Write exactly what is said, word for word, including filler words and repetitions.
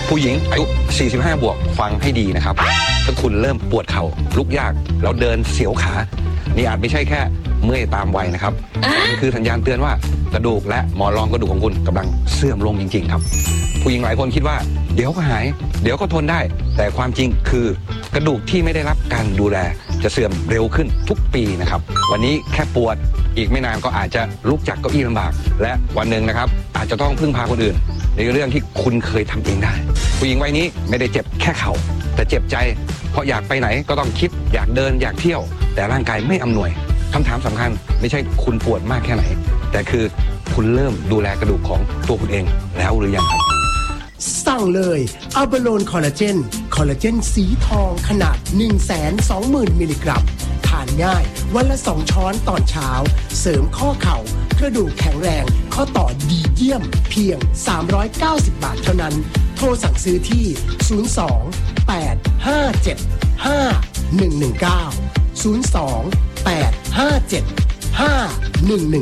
ผู้หญิงอายุสี่สิบห้าบวกฟังให้ดีนะครับถ้าคุณเริ่มปวดเข่าลุกยากแล้วเดินเสียวขานี่อาจไม่ใช่แค่เมื่อยตามวัยนะครับนี่คือสัญญาณเตือนว่ากระดูกและหมอนรองกระดูกของคุณกำลังเสื่อมลงจริงๆครับผู้หญิงหลายคนคิดว่าเดี๋ยวก็หายเดี๋ยวก็ทนได้แต่ความจริงคือกระดูกที่ไม่ได้รับการดูแลจะเสื่อมเร็วขึ้นทุกปีนะครับวันนี้แค่ปวดอีกไม่นานก็อาจจะลุกจากเก้าอี้ลำบากและวันหนึ่งนะครับอาจจะต้องพึ่งพาคนอื่นในเรื่องที่คุณเคยทำเองได้ผู้หญิงวัยนี้ไม่ได้เจ็บแค่เข่าแต่เจ็บใจเพราะอยากไปไหนก็ต้องคิดอยากเดินอยากเที่ยวแต่ร่างกายไม่อำนวยคำถามสำคัญไม่ใช่คุณปวดมากแค่ไหนแต่คือคุณเริ่มดูแลกระดูกของตัวคุณเองแล้วหรือยังครับสั่งเลยอัลเบโลนคอลลาเจนคอลลาเจนสีทองขนาด หนึ่งแสนสองหมื่น มิลลิกรัมทานง่ายวันละสองช้อนตอนเช้าเสริมข้อเข่ากระดูกแข็งแรงข้อต่อดีเยี่ยมเพียงสามร้อยเก้าสิบบาทเท่านั้นโทรสั่งซื้อที่ศูนย์ สอง แปด ห้า เจ็ด ห้า หนึ่ง หนึ่ง เก้า ศูนย์ สอง แปด ห้า เจ็ด ห้า หนึ่ง หนึ่ง